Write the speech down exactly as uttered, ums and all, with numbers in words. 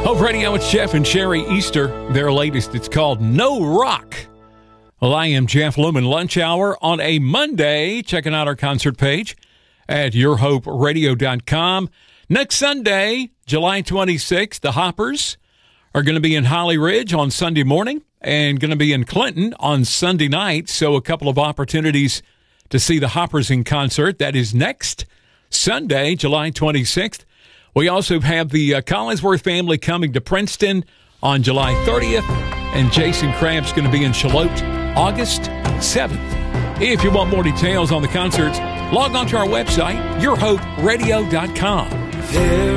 Hope Radio, it's Jeff and Sherry Easter. Their latest, it's called No Rock. Well, I am Jeff Lumen. Lunch hour on a Monday. Checking out our concert page at your hope radio dot com. Next Sunday, July twenty-sixth, the Hoppers are going to be in Holly Ridge on Sunday morning and going to be in Clinton on Sunday night. So a couple of opportunities to see the Hoppers in concert. That is next Sunday, July twenty-sixth. We also have the uh, Collinsworth family coming to Princeton on July thirtieth, and Jason Crabb's going to be in Charlotte August seventh. If you want more details on the concerts, log on to our website, your hope radio dot com. There